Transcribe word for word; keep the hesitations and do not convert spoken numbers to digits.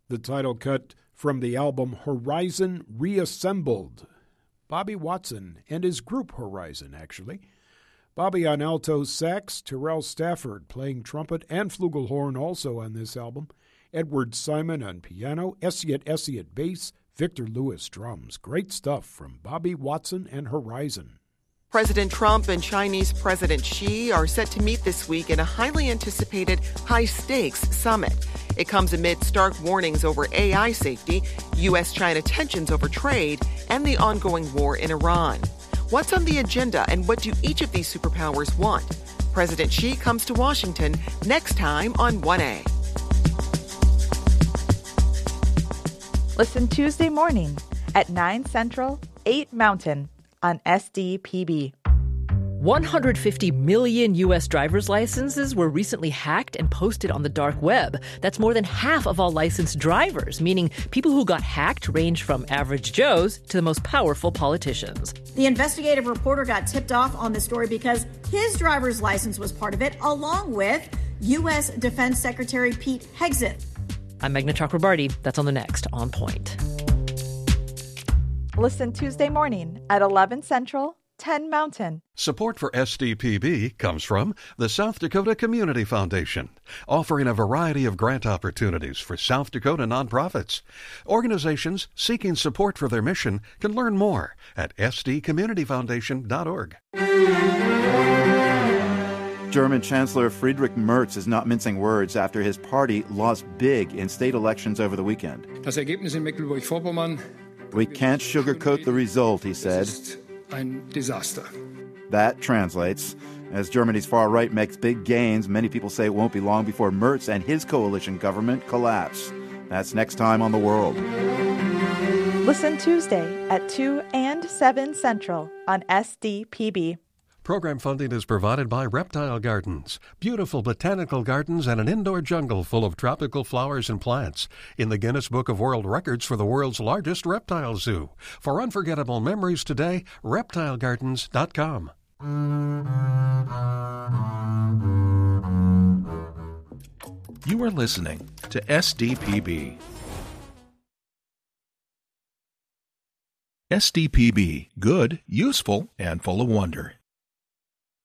the title cut from the album Horizon Reassembled. Bobby Watson and his group Horizon, actually. Bobby on alto sax, Terrell Stafford playing trumpet and flugelhorn also on this album, Edward Simon on piano, Essiet Essiet bass, Victor Lewis drums. Great stuff from Bobby Watson and Horizon. President Trump and Chinese President Xi are set to meet this week in a highly anticipated high-stakes summit. It comes amid stark warnings over A I safety, U S China tensions over trade, and the ongoing war in Iran. What's on the agenda, and what do each of these superpowers want? President Xi comes to Washington next time on one A. Listen Tuesday morning at nine Central, eight Mountain on S D P B. one hundred fifty million U S driver's licenses were recently hacked and posted on the dark web. That's more than half of all licensed drivers, meaning people who got hacked range from average Joes to the most powerful politicians. The investigative reporter got tipped off on this story because his driver's license was part of it, along with U S Defense Secretary Pete Hegseth. I'm Meghna Chakrabarti. That's on the next On Point. Listen Tuesday morning at eleven Central, ten Mountain. Support for S D P B comes from the South Dakota Community Foundation, offering a variety of grant opportunities for South Dakota nonprofits. Organizations seeking support for their mission can learn more at s d community foundation dot org. German Chancellor Friedrich Merz is not mincing words after his party lost big in state elections over the weekend. Das Ergebnis in Mecklenburg-Vorpommern. We can't sugarcoat the result, he said. Ein Desaster. That translates. As Germany's far right makes big gains, many people say it won't be long before Merz and his coalition government collapse. That's next time on The World. Listen Tuesday at two and seven Central on S D P B. Program funding is provided by Reptile Gardens, beautiful botanical gardens and an indoor jungle full of tropical flowers and plants. In the Guinness Book of World Records for the world's largest reptile zoo. For unforgettable memories today, reptile gardens dot com. You are listening to S D P B. S D P B, good, useful, and full of wonder.